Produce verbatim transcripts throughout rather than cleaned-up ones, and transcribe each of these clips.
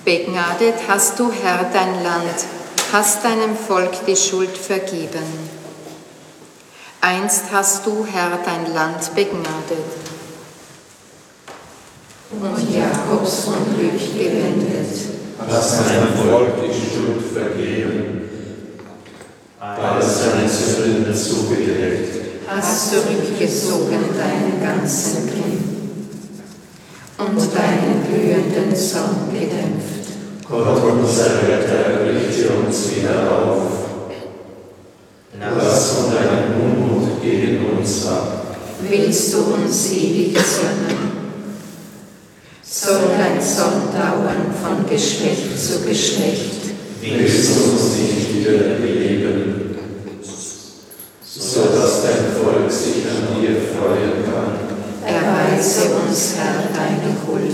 Begnadet hast du, Herr, dein Land, hast deinem Volk die Schuld vergeben. Einst hast du, Herr, dein Land begnadet und Jakobs Unglück gewendet. Hast deinem Volk die Schuld vergeben, all seine Sünden zugedeckt. Hast zurückgezogen deinen ganzen Grimm und deinen glühenden Zorn gedämpft. Gott, unser Retter, richte uns wieder auf. Lass von deinem Unmut gegen uns ab. Willst du uns ewig zürnen? Soll dein Zorn dauern von Geschlecht zu Geschlecht? Willst du uns nicht wieder beleben, so dass dein Volk sich an dir freuen kann? Erweise uns, Herr, deine Huld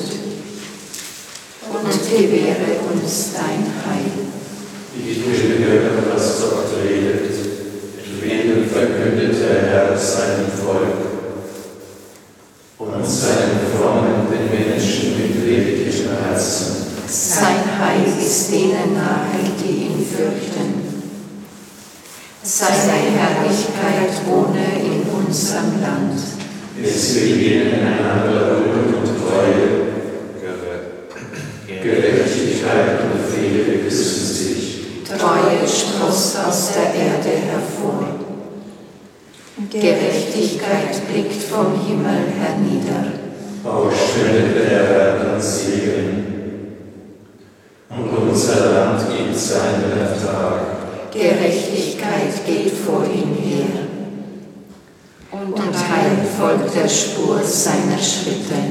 und gewähre uns dein Heil. Ich will hören, was Gott redet. Frieden verkündet der Herr seinem Volk und seinen frommen, den Menschen mit redlichem Herzen. Sein Heil ist denen nahe, die ihn fürchten. Seine Herrlichkeit wohne in unserem Land. Es will ihnen einander Ruhe und Treue, Gerechtigkeit und Friede küssen sich. Treue sproßt aus der Erde hervor. Gerechtigkeit blickt vom Himmel hernieder. Ausspendet der Herr dann Segen, und unser Land gibt seinen Ertrag. Gerechtigkeit geht vor ihm her, und Heil folgt der Spur seiner Schritte.